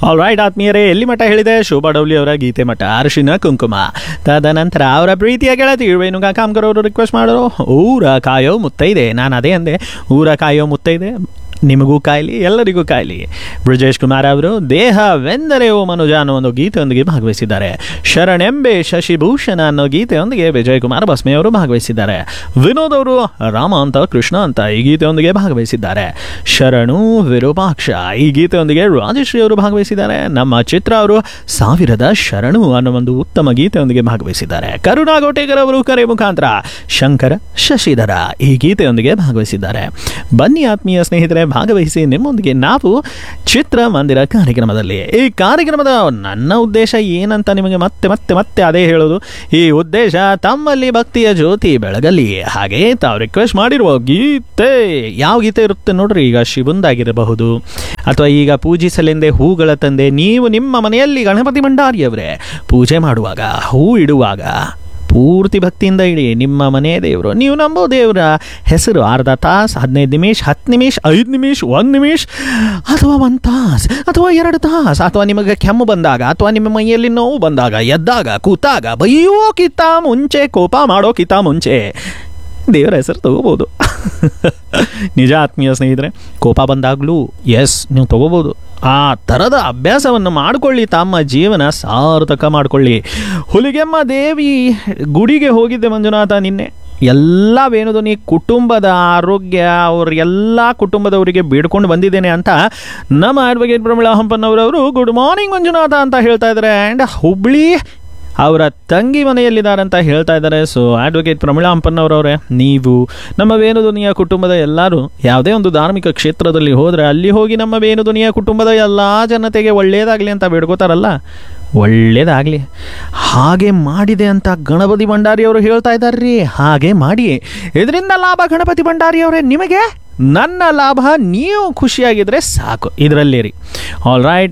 All right ಆತ್ಮೀಯರೇ, ಎಲ್ಲಿ ಮಠ ಹೇಳಿದೆ ಶೋಭಾ ಡೌಲಿ ಅವರ ಗೀತೆ ಮಠ ಅರಿಶಿನ ಕುಂಕುಮ. ತದನಂತರ ಅವರ ಪ್ರೀತಿಯ ಗೆಳತಿ ವೇಣುಕಾ ಕಾಮ್ಕರ್ ಅವರು ರಿಕ್ವೆಸ್ಟ್ ಮಾಡೋರು ಊರ ಕಾಯೋ ಮುತ್ತೈದೆ. ನಾನು ಅದೇ ಅಂದೆ, ಊರ ಕಾಯೋ ಮುತ್ತೈದೆ ನಿಮಗೂ ಕಾಯಲಿ ಎಲ್ಲರಿಗೂ ಕಾಯಲಿ. ಬ್ರಿಜೇಶ್ ಕುಮಾರ್ ಅವರು ದೇಹವೆಂದರೆ ಓ ಮನುಜ ಅನ್ನೋ ಒಂದು ಗೀತೆಯೊಂದಿಗೆ ಭಾಗವಹಿಸಿದ್ದಾರೆ. ಶರಣೆಂಬೆ ಶಶಿಭೂಷಣ ಅನ್ನೋ ಗೀತೆಯೊಂದಿಗೆ ವಿಜಯ್ ಕುಮಾರ್ ಬಸ್ಮೆ ಅವರು ಭಾಗವಹಿಸಿದ್ದಾರೆ. ವಿನೋದ್ ಅವರು ರಾಮ ಅಂತ ಕೃಷ್ಣ ಅಂತ ಈ ಗೀತೆಯೊಂದಿಗೆ ಭಾಗವಹಿಸಿದ್ದಾರೆ. ಶರಣು ವಿರೂಪಾಕ್ಷ ಈ ಗೀತೆಯೊಂದಿಗೆ ರಾಜಶ್ರೀ ಅವರು ಭಾಗವಹಿಸಿದ್ದಾರೆ. ನಮ್ಮ ಚಿತ್ರ ಅವರು ಸಾವಿರದ ಶರಣು ಅನ್ನೋ ಒಂದು ಉತ್ತಮ ಗೀತೆಯೊಂದಿಗೆ ಭಾಗವಹಿಸಿದ್ದಾರೆ. ಕರುಣಾ ಗೋಟೇಕರ್ ಅವರು ಕರೆ ಮುಖಾಂತರ ಶಂಕರ ಶಶಿಧರ ಈ ಗೀತೆಯೊಂದಿಗೆ ಭಾಗವಹಿಸಿದ್ದಾರೆ. ಬನ್ನಿ ಆತ್ಮೀಯ ಸ್ನೇಹಿತರೆ, ಭಾಗವಹಿಸಿ ನಿಮ್ಮೊಂದಿಗೆ ನಾವು ಚಿತ್ರಮಂದಿರ ಕಾರ್ಯಕ್ರಮದಲ್ಲಿ. ಈ ಕಾರ್ಯಕ್ರಮದ ನನ್ನ ಉದ್ದೇಶ ಏನಂತ ನಿಮಗೆ ಮತ್ತೆ ಮತ್ತೆ ಮತ್ತೆ ಅದೇ ಹೇಳೋದು. ಈ ಉದ್ದೇಶ ತಮ್ಮಲ್ಲಿ ಭಕ್ತಿಯ ಜ್ಯೋತಿ ಬೆಳಗಲಿ. ಹಾಗೆ ತಾವು ರಿಕ್ವೆಸ್ಟ್ ಮಾಡಿರುವ ಗೀತೆ ಯಾವ ಗೀತೆ ಇರುತ್ತೆ ನೋಡ್ರಿ. ಈಗ ಶಿವಂದಾಗಿರಬಹುದು, ಅಥವಾ ಈಗ ಪೂಜಿಸಲೆಂದೇ ಹೂಗಳ ತಂದೆ. ನೀವು ನಿಮ್ಮ ಮನೆಯಲ್ಲಿ ಗಣಪತಿ ಭಂಡಾರಿಯವರೇ ಪೂಜೆ ಮಾಡುವಾಗ ಹೂ ಇಡುವಾಗ ಪೂರ್ತಿ ಭಕ್ತಿಯಿಂದ ಇಡಿ. ನಿಮ್ಮ ಮನೆ ದೇವರು, ನೀವು ನಂಬೋ ದೇವರ ಹೆಸರು ಅರ್ಧ ತಾಸು, 15 ನಿಮಿಷ, 10 ನಿಮಿಷ, 5 ನಿಮಿಷ, 1 ನಿಮಿಷ, ಅಥವಾ 1 ತಾಸು, ಅಥವಾ 2 ತಾಸು, ಅಥವಾ ನಿಮಗೆ ಕೆಮ್ಮು ಬಂದಾಗ, ಅಥವಾ ನಿಮ್ಮ ಮೈಯಲ್ಲಿ ನೋವು ಬಂದಾಗ, ಎದ್ದಾಗ, ಕೂತಾಗ, ಬೈಯೋಕ್ಕಿಂತ ಮುಂಚೆ, ಕೋಪ ಮಾಡೋಕ್ಕಿಂತ ಮುಂಚೆ ದೇವರ ಹೆಸರು ತಗೋಬೋದು. ನಿಜ ಆತ್ಮೀಯ ಸ್ನೇಹಿತರೆ, ಕೋಪ ಬಂದಾಗಲೂ ನೀವು ತಗೋಬೋದು. ಆ ಥರದ ಅಭ್ಯಾಸವನ್ನು ಮಾಡಿಕೊಳ್ಳಿ, ತಮ್ಮ ಜೀವನ ಸಾರ್ಥಕ ಮಾಡಿಕೊಳ್ಳಿ. ಹುಲಿಗೆಮ್ಮ ದೇವಿ ಗುಡಿಗೆ ಹೋಗಿದ್ದೆ ಮಂಜುನಾಥ ನಿನ್ನೆ. ಎಲ್ಲ ವೇಣುಧ್ವನಿ ಕುಟುಂಬದ ಆರೋಗ್ಯ, ಅವ್ರ ಎಲ್ಲ ಕುಟುಂಬದವರಿಗೆ ಬೇಡ್ಕೊಂಡು ಬಂದಿದ್ದೇನೆ ಅಂತ ನಮ್ಮ advocate Pramila ಹಂಪನ್ನವರವರು good morning Manjunatha ಅಂತ ಹೇಳ್ತಾ ಇದ್ದಾರೆ. ಆ್ಯಂಡ್ ಹುಬ್ಳಿ ಅವರ ತಂಗಿ ಮನೆಯಲ್ಲಿದ್ದಾರೆ ಅಂತ ಹೇಳ್ತಾ ಇದ್ದಾರೆ. ಸೊ ಅಡ್ವೊಕೇಟ್ ಪ್ರಮೀಳಾ ಹಂಪನ್ನವರವರೇ, ನೀವು ನಮ್ಮ ವೇಣುಧ್ವನಿಯ ಕುಟುಂಬದ ಎಲ್ಲರೂ ಯಾವುದೇ ಒಂದು ಧಾರ್ಮಿಕ ಕ್ಷೇತ್ರದಲ್ಲಿ ಹೋದರೆ ಅಲ್ಲಿ ಹೋಗಿ ನಮ್ಮ ವೇಣುಧ್ವನಿಯ ಕುಟುಂಬದ ಎಲ್ಲ ಜನತೆಗೆ ಒಳ್ಳೆಯದಾಗಲಿ ಅಂತ ಬೇಡ್ಕೋತಾರಲ್ಲ, ಒಳ್ಳೆಯದಾಗಲಿ. ಹಾಗೆ ಮಾಡಿದೆ ಅಂತ ಗಣಪತಿ ಭಂಡಾರಿಯವರು ಹೇಳ್ತಾ ಇದ್ದಾರೆ ರೀ. ಹಾಗೆ ಮಾಡಿ, ಇದರಿಂದ ಲಾಭ ಗಣಪತಿ ಭಂಡಾರಿಯವರೇ ನಿಮಗೆ, ನನ್ನ ಲಾಭ ನೀವು ಖುಷಿಯಾಗಿದ್ದರೆ ಸಾಕು, ಇದರಲ್ಲಿ ರೀ. ಆಲ್ ರೈಟ್,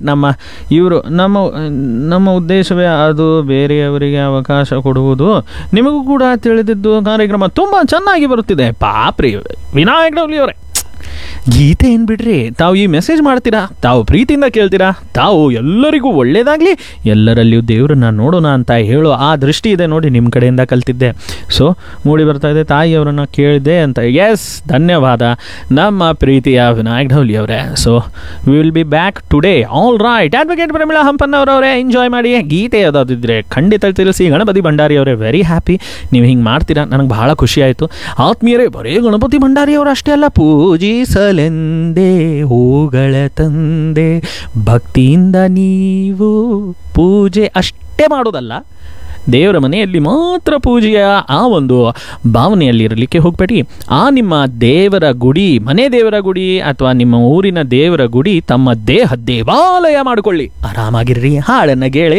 ನಮ್ಮ ಉದ್ದೇಶವೇ ಅದು ಬೇರೆಯವರಿಗೆ ಅವಕಾಶ ಕೊಡುವುದು. ನಿಮಗೂ ಕೂಡ ತಿಳಿದಿದ್ದು ಕಾರ್ಯಕ್ರಮ ತುಂಬ ಚೆನ್ನಾಗಿ ಬರುತ್ತಿದೆ. ಪಾಪ್ರಿ ವಿನಾಯಕ್ ಡೌಲಿ ಅವರೇ, ಗೀತೆ ಏನು ಬಿಡ್ರಿ, ತಾವು ಈ ಮೆಸೇಜ್ ಮಾಡ್ತೀರಾ, ತಾವು ಪ್ರೀತಿಯಿಂದ ಕೇಳ್ತೀರಾ, ತಾವು ಎಲ್ಲರಿಗೂ ಒಳ್ಳೇದಾಗಲಿ, ಎಲ್ಲರಲ್ಲಿಯೂ ದೇವರನ್ನ ನೋಡೋಣ ಅಂತ ಹೇಳೋ ಆ ದೃಷ್ಟಿ ಇದೆ ನೋಡಿ, ನಿಮ್ಮ ಕಡೆಯಿಂದ ಕಲ್ತಿದ್ದೆ. ಸೊ ಮೂಡಿ ಬರ್ತಾ ಇದೆ, ತಾಯಿಯವರನ್ನು ಕೇಳಿದೆ ಅಂತ. ಎಸ್, ಧನ್ಯವಾದ ನಮ್ಮ ಪ್ರೀತಿಯ ವಿನಾಯಕ್ ಡೌಲಿ ಅವರೇ. So we will be back today. All right, advocate Pramila ಹಂಪನ್ನವರವರೇ enjoy ಮಾಡಿ. ಗೀತೆ ಯಾವುದಾದಿದ್ರೆ ಖಂಡಿತ ತಿಳಿಸಿ. ಗಣಪತಿ ಭಂಡಾರಿ ಅವರೇ ವೆರಿ ಹ್ಯಾಪಿ ನೀವು ಹಿಂಗೆ ಮಾಡ್ತೀರಾ, ನನಗೆ ಬಹಳ ಖುಷಿ ಆಯಿತು. ಆತ್ಮೀಯರೇ, ಬರೀ ಗಣಪತಿ ಭಂಡಾರಿ ಅವರು ಅಷ್ಟೇ ಅಲ್ಲ, ಪೂಜಿಸಲೆಂದೇ ಹೂಗಳ ತಂದೆ, ಭಕ್ತಿಯಿಂದ ನೀವು ಪೂಜೆ ಅಷ್ಟೇ ಮಾಡೋದಲ್ಲ, ದೇವರ ಮನೆಯಲ್ಲಿ ಮಾತ್ರ ಪೂಜೆಯ ಆ ಒಂದು ಭಾವನೆಯಲ್ಲಿ ಇರಲಿಕ್ಕೆ ಹೋಗ್ಬೇಡಿ. ಆ ನಿಮ್ಮ ದೇವರ ಗುಡಿ, ಮನೆ ದೇವರ ಗುಡಿ ಅಥವಾ ನಿಮ್ಮ ಊರಿನ ದೇವರ ಗುಡಿ ತಮ್ಮ ದೇವಾಲಯ ಮಾಡಿಕೊಳ್ಳಿ. ಆರಾಮಾಗಿರ್ರಿ. ಹಾಡನ್ನು ಕೇಳಿ